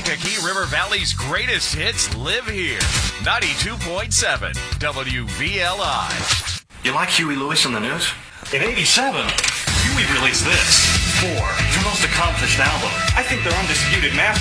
Kankakee River Valley's greatest hits live here. 92.7 WVLI. You like Huey Lewis on the news? In '87, Huey released this. 4, their most accomplished album. I think they're undisputed masters.